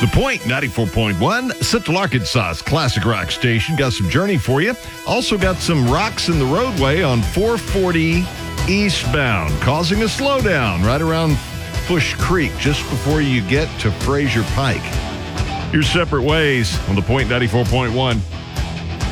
The Point 94.1, Central Arkansas's classic rock station. Got some Journey for you. Also got some rocks in the roadway on 440 eastbound, causing a slowdown right around Bush Creek just before you get to Fraser Pike. Your separate ways on The Point 94.1.